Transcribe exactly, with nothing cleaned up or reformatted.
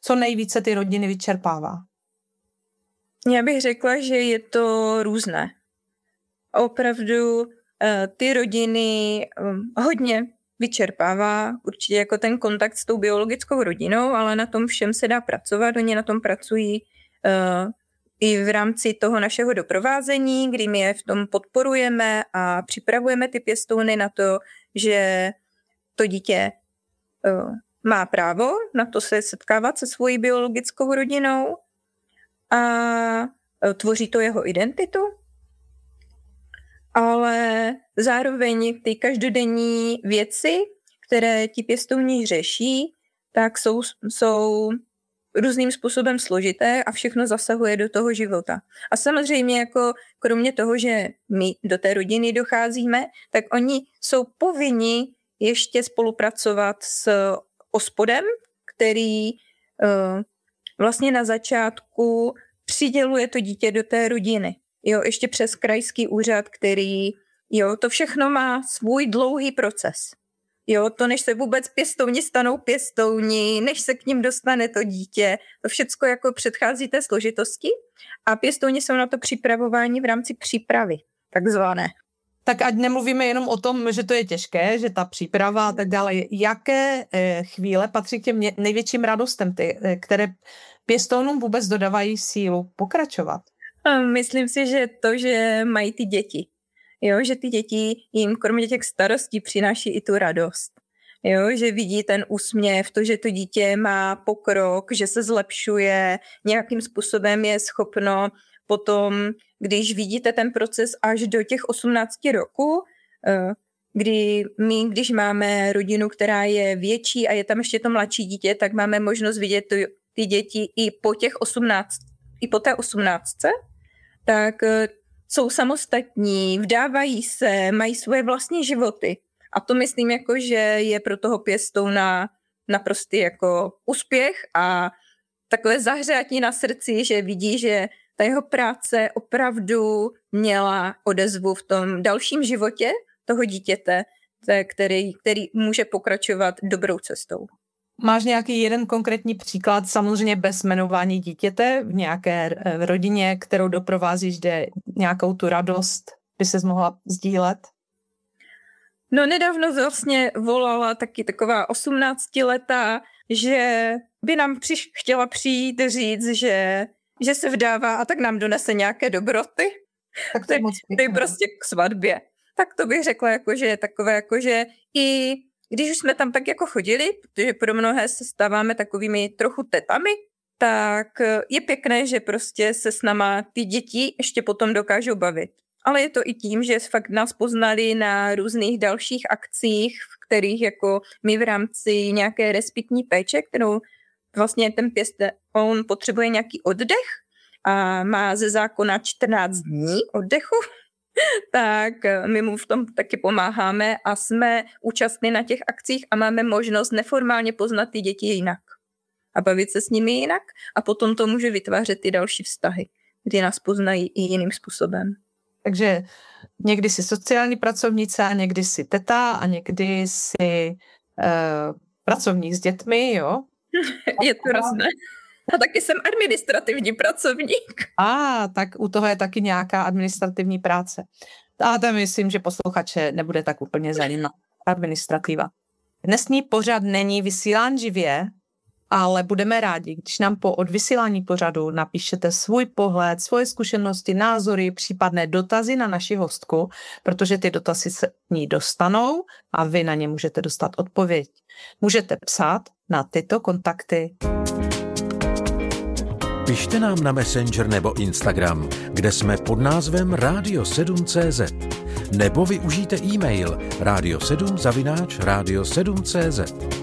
co nejvíce ty rodiny vyčerpává? Já bych řekla, že je to různé. Opravdu ty rodiny hodně vyčerpává určitě jako ten kontakt s tou biologickou rodinou, ale na tom všem se dá pracovat. Oni na tom pracují uh, i v rámci toho našeho doprovázení, kdy my je v tom podporujeme a připravujeme ty pěstouny na to, že to dítě uh, má právo na to se setkávat se svojí biologickou rodinou a uh, tvoří to jeho identitu. Ale zároveň ty každodenní věci, které ti pěstouni řeší, tak jsou, jsou různým způsobem složité a všechno zasahuje do toho života. A samozřejmě jako kromě toho, že my do té rodiny docházíme, tak oni jsou povinni ještě spolupracovat s ospodem, který uh, vlastně na začátku přiděluje to dítě do té rodiny. Jo, ještě přes krajský úřad, který, jo, to všechno má svůj dlouhý proces. Jo, to než se vůbec pěstouni stanou pěstouni, než se k ním dostane to dítě, to všecko jako předchází té složitosti a pěstouni jsou na to připravováni v rámci přípravy, takzvané. Tak ať nemluvíme jenom o tom, že to je těžké, že ta příprava a tak dále. Jaké chvíle patří k těm největším radostem, ty, které pěstounům vůbec dodávají sílu pokračovat? Myslím si, že to, že mají ty děti. Jo, že ty děti jim kromě těch starostí přináší i tu radost. Jo, že vidí ten úsměv, to, že to dítě má pokrok, že se zlepšuje, nějakým způsobem je schopno potom, když vidíte ten proces až do těch osmnácti roků, kdy my, když máme rodinu, která je větší a je tam ještě to mladší dítě, tak máme možnost vidět ty děti i po těch osmnácti, i po té osmnáctce, tak jsou samostatní, vdávají se, mají svoje vlastní životy. A to myslím, jako, že je pro toho pěstouna naprostý jako úspěch a takové zahřátí na srdci, že vidí, že ta jeho práce opravdu měla odezvu v tom dalším životě toho dítěte, který, který může pokračovat dobrou cestou. Máš nějaký jeden konkrétní příklad, samozřejmě bez jmenování dítěte, v nějaké rodině, kterou doprovázíš, kde nějakou tu radost by ses mohla sdílet? No nedávno vlastně volala taky taková osmnáctiletá, že by nám přiš- chtěla přijít říct, že, že se vdává a tak nám donese nějaké dobroty. Tak to je moc pěkné. To je prostě k svatbě. Tak to bych řekla, jako, že je takové, jako, že i když už jsme tam tak jako chodili, protože pro mnohé se stáváme takovými trochu tetami, tak je pěkné, že prostě se s náma ty děti ještě potom dokážou bavit. Ale je to i tím, že fakt nás poznali na různých dalších akcích, v kterých jako my v rámci nějaké respitní péče, kterou vlastně ten pěstoun potřebuje nějaký oddech a má ze zákona čtrnáct dní oddechu, tak my mu v tom taky pomáháme a jsme účastní na těch akcích a máme možnost neformálně poznat ty děti jinak a bavit se s nimi jinak a potom to může vytvářet ty další vztahy, kdy nás poznají i jiným způsobem. Takže někdy jsi sociální pracovnice a někdy jsi teta a někdy jsi uh, pracovník s dětmi, jo? Je to různé. A taky jsem administrativní pracovník. A, tak u toho je taky nějaká administrativní práce. A to myslím, že posluchače nebude tak úplně zajímat. Administrativa. Dnesní pořad není vysílán živě, ale budeme rádi, když nám po odvysílání pořadu napíšete svůj pohled, svoje zkušenosti, názory, případné dotazy na naši hostku, protože ty dotazy se ní dostanou a vy na ně můžete dostat odpověď. Můžete psát na tyto kontakty. Pište nám na Messenger nebo Instagram, kde jsme pod názvem radio sedm tečka cé zet. Nebo využijte e-mail radio sedm zavináč radio sedm tečka cé zet.